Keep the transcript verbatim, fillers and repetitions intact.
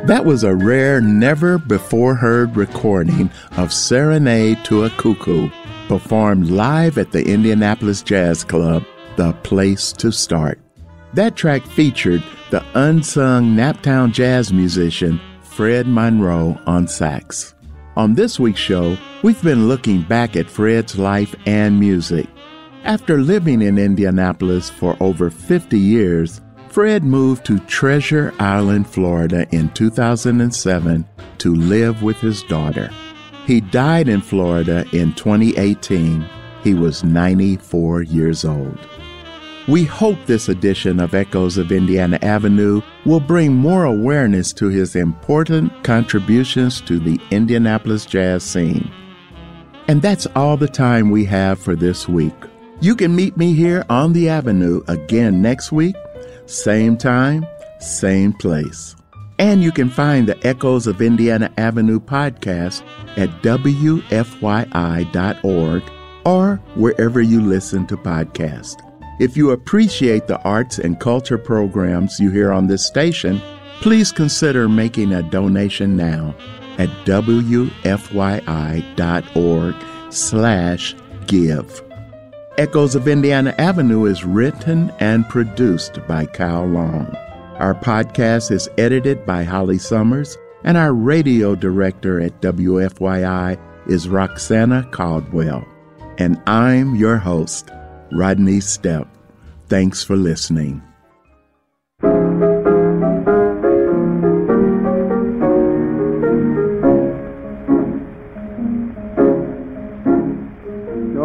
That was a rare, never-before-heard recording of Serenade to a Cuckoo, performed live at the Indianapolis Jazz Club, the place to start. That track featured the unsung Naptown jazz musician Fred Monroe on sax. On this week's show, we've been looking back at Fred's life and music. After living in Indianapolis for over fifty years, Fred moved to Treasure Island, Florida in two thousand seven to live with his daughter. He died in Florida in twenty eighteen. He was ninety-four years old. We hope this edition of Echoes of Indiana Avenue will bring more awareness to his important contributions to the Indianapolis jazz scene. And that's all the time we have for this week. You can meet me here on the Avenue again next week, same time, same place. And you can find the Echoes of Indiana Avenue podcast at W F Y I dot org or wherever you listen to podcasts. If you appreciate the arts and culture programs you hear on this station, please consider making a donation now at W F Y I dot org slash give. Echoes of Indiana Avenue is written and produced by Kyle Long. Our podcast is edited by Holly Summers, and our radio director at W F Y I is Roxana Caldwell. And I'm your host, Rodney Stepp. Thanks for listening.